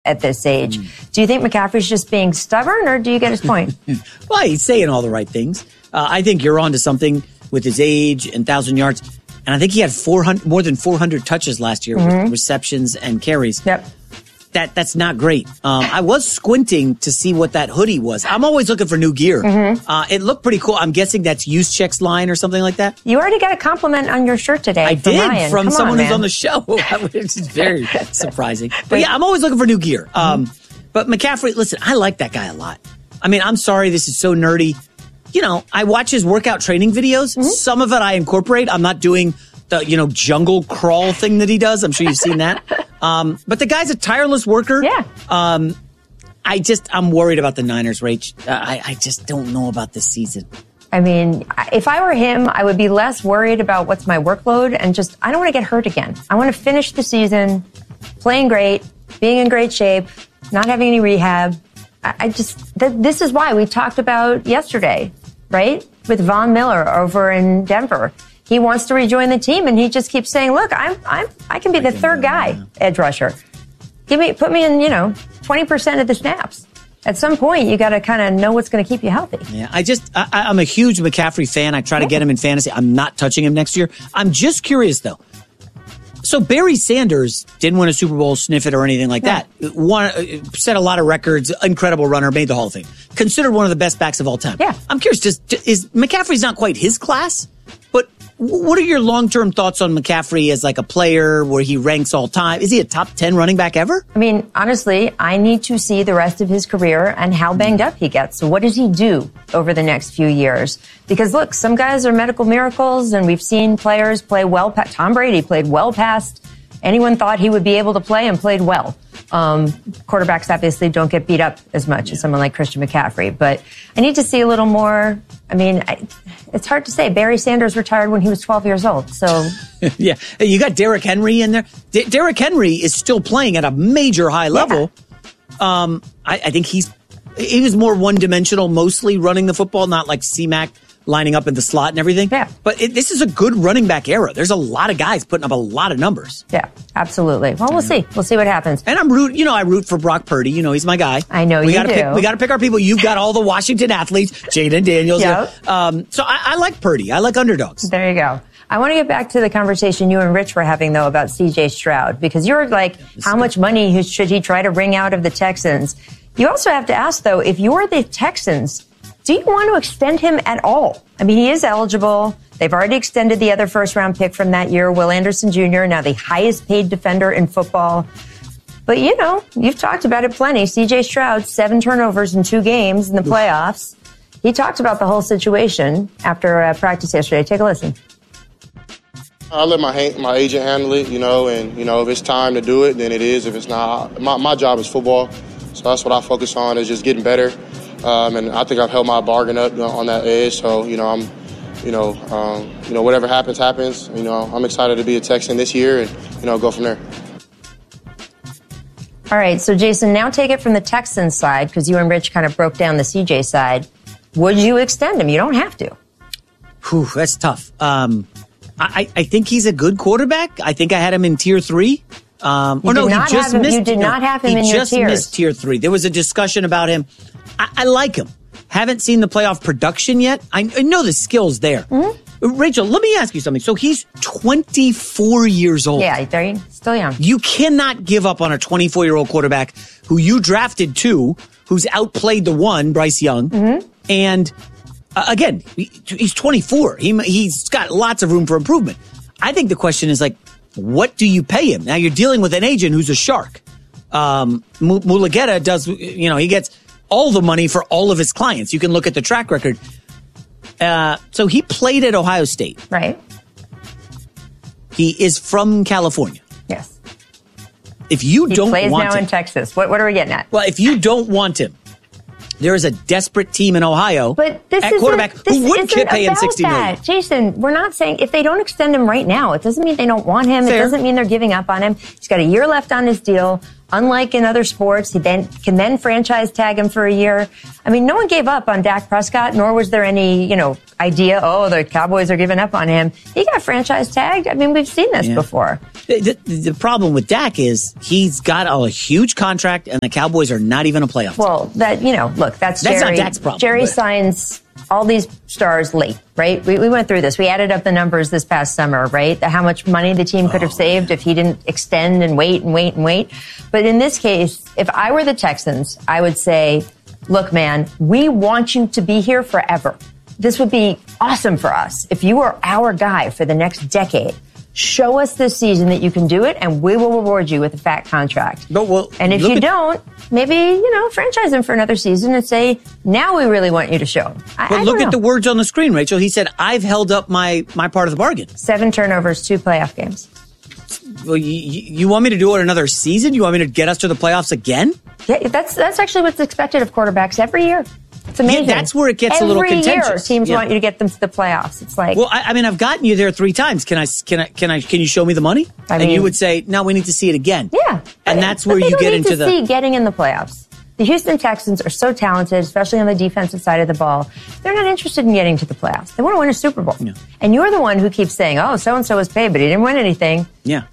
at this age. Do you think McCaffrey's just being stubborn, or do you get his point? Well, he's saying all the right things. I think you're onto something with his age and 1,000 yards. And I think he had more than 400 touches last year with receptions and carries. Yep. That's not great. I was squinting to see what that hoodie was. I'm always looking for new gear. It looked pretty cool. I'm guessing that's Juszczyk's line or something like that. You already got a compliment on your shirt today. I did Ryan. from Come someone on, who's on the show, which is very surprising. But yeah, I'm always looking for new gear. But McCaffrey, listen, I like that guy a lot. I mean, I'm sorry this is so nerdy. You know, I watch his workout training videos. Some of it I incorporate. I'm not doing the, jungle crawl thing that he does. I'm sure you've seen that. But the guy's a tireless worker. Yeah. I'm worried about the Niners, Rach. I just don't know about this season. I mean, if I were him, I would be less worried about what's my workload and I don't want to get hurt again. I want to finish the season playing great, being in great shape, not having any rehab. This is why we talked about yesterday, right? With Von Miller over in Denver. He wants to rejoin the team, and he just keeps saying, "Look, I can be the third guy, edge rusher. Put me in, 20% of the snaps." At some point, you got to kind of know what's going to keep you healthy. Yeah, I'm a huge McCaffrey fan. I try to get him in fantasy. I'm not touching him next year. I'm just curious though. So Barry Sanders didn't win a Super Bowl, sniff it, or anything like that. Set a lot of records, incredible runner, made the Hall of Fame. Considered one of the best backs of all time. Yeah. I'm curious, is McCaffrey's not quite his class, but what are your long-term thoughts on McCaffrey as like a player where he ranks all time? Is he a top 10 running back ever? I mean, honestly, I need to see the rest of his career and how banged up he gets. So what does he do over the next few years? Because look, some guys are medical miracles, and we've seen players play well. Tom Brady played well past anyone thought he would be able to play, and played well. Quarterbacks obviously don't get beat up as much as someone like Christian McCaffrey, but I need to see a little more. I mean, it's hard to say. Barry Sanders retired when he was 12 years old, so. Yeah, you got Derrick Henry in there. Derrick Henry is still playing at a major high level. Yeah. I think he was more one-dimensional, mostly running the football, not like C-Mac lining up in the slot and everything. Yeah. But this is a good running back era. There's a lot of guys putting up a lot of numbers. Yeah, absolutely. Well, we'll see. We'll see what happens. And I root for Brock Purdy. He's my guy. I know we you do. We got to pick our people. You've got all the Washington athletes, Jaden Daniels. Yep. So I like Purdy. I like underdogs. There you go. I want to get back to the conversation you and Rich were having, though, about C.J. Stroud, because you're like, how much money should he try to wring out of the Texans? You also have to ask, though, if you're the Texans, do you want to extend him at all? I mean, he is eligible. They've already extended the other first-round pick from that year, Will Anderson Jr., now the highest-paid defender in football. But, you've talked about it plenty. C.J. Stroud, 7 turnovers in 2 games in the playoffs. He talked about the whole situation after practice yesterday. Take a listen. I let my agent handle it, and, if it's time to do it, then it is. If it's not, my job is football. So that's what I focus on, is just getting better. And I think I've held my bargain up on that edge. So, I'm, whatever happens. I'm excited to be a Texan this year and, go from there. All right. So, Jason, now take it from the Texans side, because you and Rich kind of broke down the CJ side. Would you extend him? You don't have to. Whew, that's tough. I think he's a good quarterback. I think I had him in tier 3. You did not have him in your tiers. He just missed tier 3. There was a discussion about him. I like him. Haven't seen the playoff production yet. I know the skill's there. Mm-hmm. Rachel, let me ask you something. So he's 24 years old. Yeah, they're still young. You cannot give up on a 24-year-old quarterback who you drafted 2, who's outplayed the 1, Bryce Young. Mm-hmm. And again, he's 24. He's got lots of room for improvement. I think the question is what do you pay him? Now you're dealing with an agent who's a shark. Mulugeta does, he gets all the money for all of his clients. You can look at the track record. So he played at Ohio State. Right. He is from California. Yes. If you don't want him. He plays now in Texas. What are we getting at? Well, if you don't want him, there is a desperate team in Ohio at quarterback who would pay him $60 million. Jason, we're not saying if they don't extend him right now, it doesn't mean they don't want him. Fair. It doesn't mean they're giving up on him. He's got a year left on his deal. unlike in other sports, he then can franchise tag him for a year. I mean, no one gave up on Dak Prescott, nor was there any, idea, the Cowboys are giving up on him. He got franchise tagged. I mean, we've seen this before. The problem with Dak is he's got a huge contract, and the Cowboys are not even a playoff team. Well, look, that's Jerry. Not Dak's problem. Jerry signs all these stars late, right? We went through this. We added up the numbers this past summer, right? How much money the team could have saved if he didn't extend and wait and wait and wait. But in this case, if I were the Texans, I would say, look, man, we want you to be here forever. This would be awesome for us. If you are our guy for the next decade, show us this season that you can do it, and we will reward you with a fat contract. And if you don't, maybe, franchise him for another season and say, now we really want you to show him. But look at the words on the screen, Rachel. He said, I've held up my part of the bargain. 7 turnovers, 2 playoff games. Well, you want me to do it another season? You want me to get us to the playoffs again? Yeah, that's actually what's expected of quarterbacks every year. It's amazing. Yeah, that's where it gets a little contentious. Every year, teams want you to get them to the playoffs. It's like, well, I mean, I've gotten you there 3 times. Can you show me the money? And you would say, no, we need to see it again. Yeah, and that's where you get into see getting in the playoffs. The Houston Texans are so talented, especially on the defensive side of the ball. They're not interested in getting to the playoffs. They want to win a Super Bowl. Yeah. And you're the one who keeps saying, "Oh, so and so was paid, but he didn't win anything." Yeah.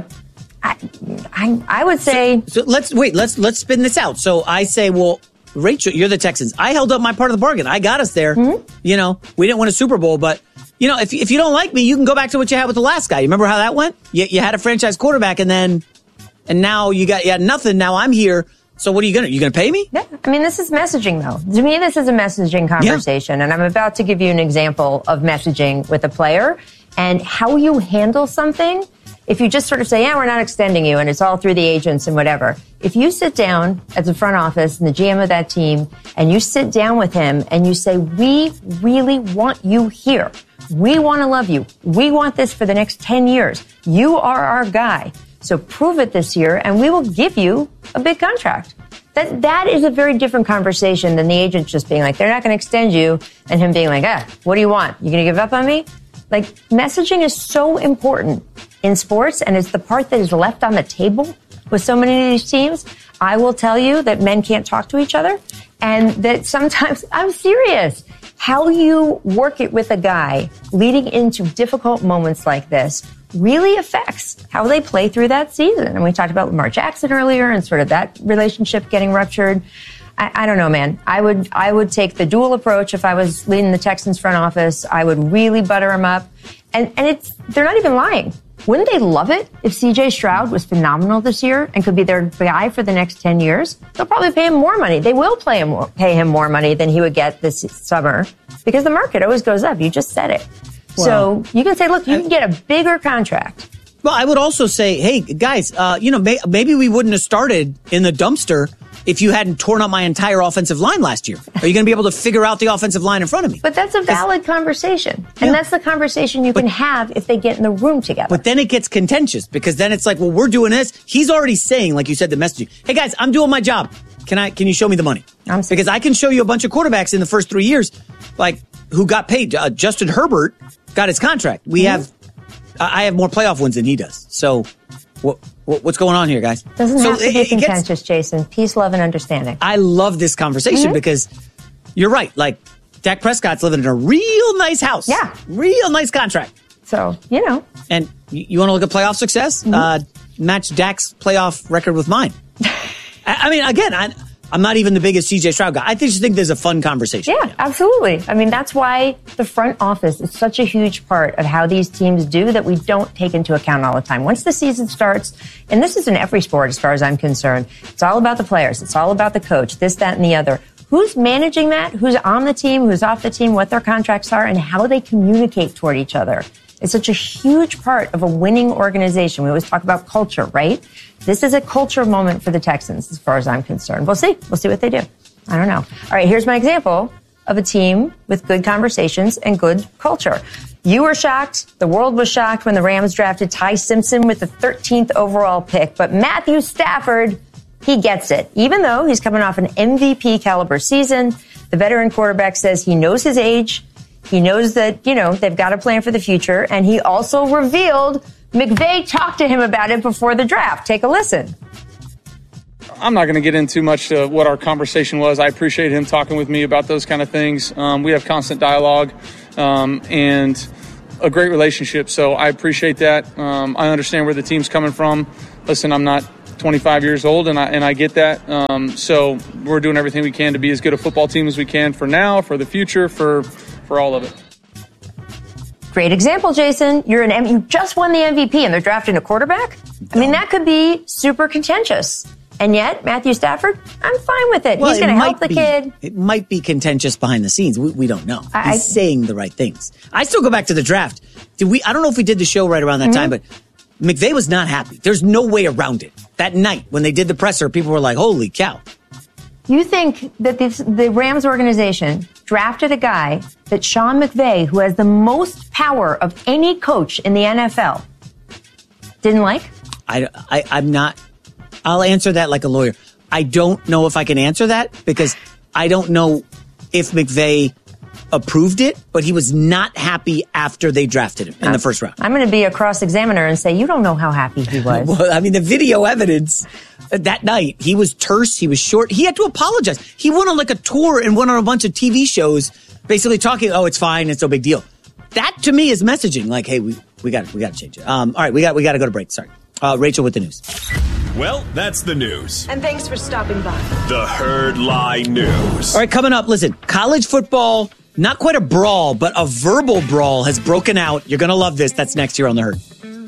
I would say. So let's spin this out. So I say, well, Rachel, you're the Texans. I held up my part of the bargain. I got us there. Mm-hmm. We didn't win a Super Bowl, but if you don't like me, you can go back to what you had with the last guy. You remember how that went? You had a franchise quarterback, and now you got nothing. Now I'm here. So what are you gonna pay me? Yeah, I mean, this is messaging, though. To me, this is a messaging conversation, and I'm about to give you an example of messaging with a player and how you handle something. If you just sort of say, yeah, we're not extending you, and it's all through the agents and whatever. If you sit down at the front office and the GM of that team, and you sit down with him and you say, we really want you here. We want to love you. We want this for the next 10 years. You are our guy. So prove it this year, and we will give you a big contract. That is a very different conversation than the agent just being like, they're not going to extend you, and him being like, what do you want? You going to give up on me? Like, messaging is so important in sports, and it's the part that is left on the table with so many of these teams. I will tell you that men can't talk to each other, and that sometimes, I'm serious, how you work it with a guy leading into difficult moments like this really affects how they play through that season. And we talked about Lamar Jackson earlier and sort of that relationship getting ruptured. I don't know, man. I would take the dual approach if I was leading the Texans front office. I would really butter them up. And they're not even lying. Wouldn't they love it if CJ Stroud was phenomenal this year and could be their guy for the next 10 years? They'll probably pay him more money. They will pay him more money than he would get this summer because the market always goes up. You just said it. Well, so you can say, look, you can get a bigger contract. Well, I would also say, hey, guys, maybe we wouldn't have started in the dumpster if you hadn't torn up my entire offensive line last year. Are you going to be able to figure out the offensive line in front of me? But that's a valid conversation. And that's the conversation you can have if they get in the room together. But then it gets contentious because then it's like, well, we're doing this. He's already saying, like you said, the messaging. Hey, guys, I'm doing my job. Can you show me the money? Because I can show you a bunch of quarterbacks in the first 3 years, like who got paid. Justin Herbert got his contract. I have more playoff wins than he does. So what's going on here, guys? Doesn't have to be contentious, Jason. Peace, love, and understanding. I love this conversation because you're right. Like, Dak Prescott's living in a real nice house. Yeah. Real nice contract. So, And you want to look at playoff success? Match Dak's playoff record with mine. I mean, again, I'm not even the biggest CJ Stroud guy. I just think there's a fun conversation. Yeah, absolutely. I mean, that's why the front office is such a huge part of how these teams do that we don't take into account all the time. Once the season starts, and this is in every sport as far as I'm concerned, it's all about the players. It's all about the coach, this, that, and the other. Who's managing that? Who's on the team? Who's off the team? What their contracts are and how they communicate toward each other. It's such a huge part of a winning organization. We always talk about culture, right? This is a culture moment for the Texans, as far as I'm concerned. We'll see. We'll see what they do. I don't know. All right, here's my example of a team with good conversations and good culture. You were shocked. The world was shocked when the Rams drafted Ty Simpson with the 13th overall pick. But Matthew Stafford, he gets it. Even though he's coming off an MVP caliber season, the veteran quarterback says he knows his age. He knows that, they've got a plan for the future. And he also revealed McVay talked to him about it before the draft. Take a listen. I'm not going to get into much what our conversation was. I appreciate him talking with me about those kind of things. We have constant dialogue and a great relationship, so I appreciate that. I understand where the team's coming from. Listen, I'm not 25 years old, and I get that. So we're doing everything we can to be as good a football team as we can for now, for the future, for all of it. Great example, Jason. You just won the MVP, and they're drafting a quarterback? I mean, that could be super contentious. And yet, Matthew Stafford, I'm fine with it. He's going to help the kid. It might be contentious behind the scenes. We don't know. He's saying the right things. I still go back to the draft. I don't know if we did the show right around that time, but McVay was not happy. There's no way around it. That night, when they did the presser, people were like, holy cow. You think that the Rams organization drafted a guy that Sean McVay, who has the most power of any coach in the NFL, didn't like? I'm not. I'll answer that like a lawyer. I don't know if I can answer that because I don't know if McVay approved it, but he was not happy after they drafted him in the first round. I'm going to be a cross-examiner and say, you don't know how happy he was. Well, I mean, the video evidence that night, he was terse, he was short. He had to apologize. He went on like a tour and went on a bunch of TV shows basically talking, oh, it's fine, it's no big deal. That to me is messaging like, hey, we got to change it. All right, we got to go to break. Sorry. Rachel with the news. Well, that's the news. And thanks for stopping by. The Herd Lie News. All right, coming up, listen, college football, not quite a brawl, but a verbal brawl has broken out. You're going to love this. That's next here on The Herd.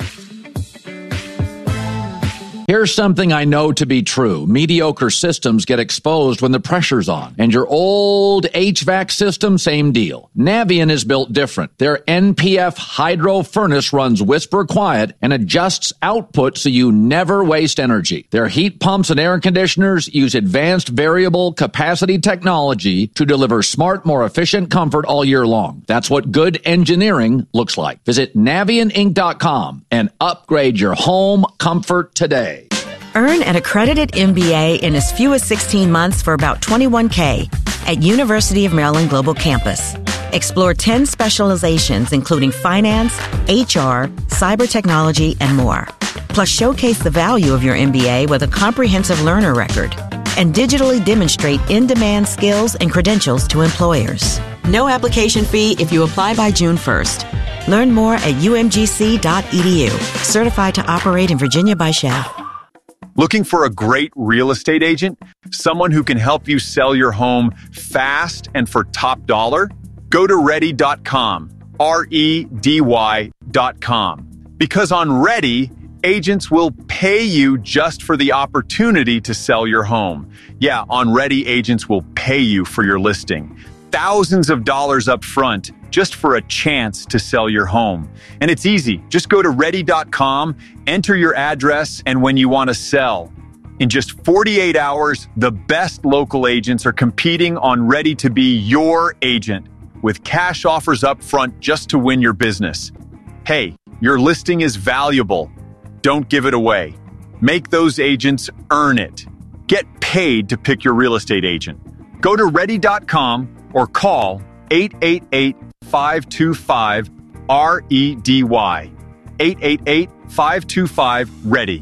Here's something I know to be true. Mediocre systems get exposed when the pressure's on. And your old HVAC system, same deal. Navien is built different. Their NPF hydro furnace runs whisper quiet and adjusts output so you never waste energy. Their heat pumps and air conditioners use advanced variable capacity technology to deliver smart, more efficient comfort all year long. That's what good engineering looks like. Visit NavientInc.com and upgrade your home comfort today. Earn an accredited MBA in as few as 16 months for about $21K at University of Maryland Global Campus. Explore 10 specializations, including finance, HR, cyber technology, and more. Plus, showcase the value of your MBA with a comprehensive learner record and digitally demonstrate in-demand skills and credentials to employers. No application fee if you apply by June 1st. Learn more at umgc.edu. Certified to operate in Virginia by SCHEV. Looking for a great real estate agent? Someone who can help you sell your home fast and for top dollar? Go to Ready.com, REDY.com. Because on Ready, agents will pay you just for the opportunity to sell your home. Yeah, on Ready, agents will pay you for your listing. Thousands of dollars up front just for a chance to sell your home. And it's easy. Just go to Ready.com, enter your address, and when you want to sell. In just 48 hours, the best local agents are competing on Ready to be your agent with cash offers up front just to win your business. Hey, your listing is valuable. Don't give it away. Make those agents earn it. Get paid to pick your real estate agent. Go to Ready.com or call 888-525-REDY. 888-525-READY.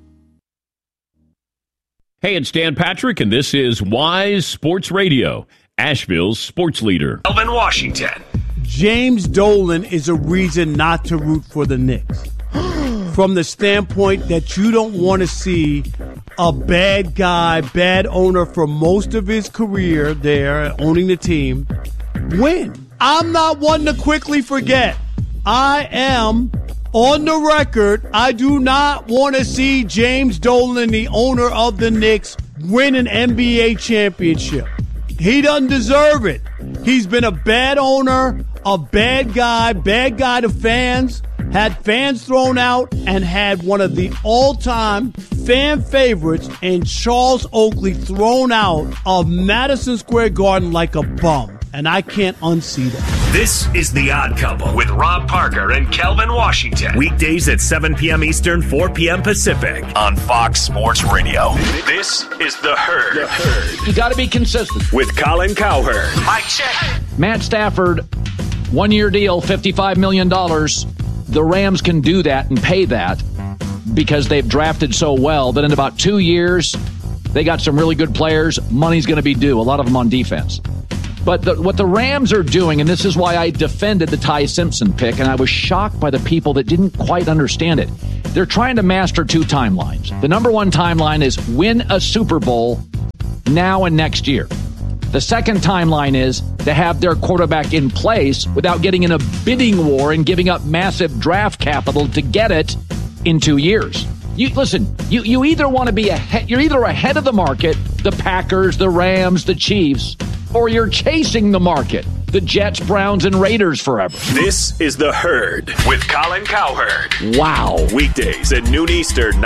Hey, it's Dan Patrick, and this is Wise Sports Radio, Asheville's sports leader. Kelvin Washington. James Dolan is a reason not to root for the Knicks. From the standpoint that you don't want to see a bad guy, bad owner for most of his career there, owning the team, win. I'm not one to quickly forget. I am on the record. I do not want to see James Dolan, the owner of the Knicks, win an NBA championship. He doesn't deserve it. He's been a bad owner, a bad guy to fans, had fans thrown out, and had one of the all-time fan favorites in Charles Oakley thrown out of Madison Square Garden like a bum. And I can't unsee that. This is The Odd Couple with Rob Parker and Kelvin Washington. Weekdays at 7 p.m. Eastern, 4 p.m. Pacific on Fox Sports Radio. This is The Herd. The Herd. You got to be consistent. With Colin Cowherd. Mike check. Matt Stafford, 1-year deal, $55 million. The Rams can do that and pay that because they've drafted so well that in about 2 years, They got some really good players. Money's going to be due, a lot of them on defense. But what the Rams are doing, and this is why I defended the Ty Simpson pick, and I was shocked by the people that didn't quite understand it. They're trying to master two timelines. The number one timeline is win a Super Bowl now and next year. The second timeline is to have their quarterback in place without getting in a bidding war and giving up massive draft capital to get it in 2 years. You either want to be ahead, you're either ahead of the market, the Packers, the Rams, the Chiefs, or you're chasing the market, the Jets, Browns, and Raiders forever. This is The Herd with Colin Cowherd. Wow. Weekdays at noon Eastern,